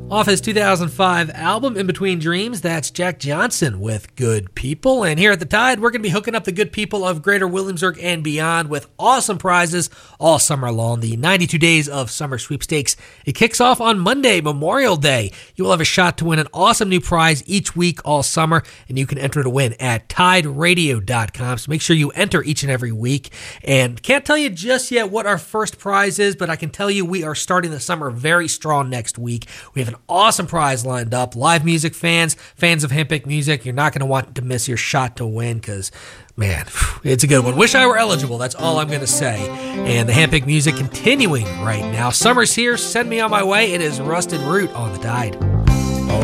Off his 2005 album, In Between Dreams, that's Jack Johnson with Good People. And here at the Tide, we're going to be hooking up the good people of Greater Williamsburg and beyond with awesome prizes all summer long. The 92 Days of Summer Sweepstakes. It kicks off on Monday, Memorial Day. You will have a shot to win an awesome new prize each week all summer, and you can enter to win at tideradio.com. So make sure you enter each and every week. And can't tell you just yet what our first prize is, but I can tell you we are starting the summer very strong next week. We have an awesome prize lined up. Live music fans of Hempic Music, you're not going to want to miss your shot to win because, man, it's a good one. Wish I were eligible. That's all I'm going to say. And the Hempic Music continuing right now. Summer's here. Send me on my way. It is Rusted Root on the Tide.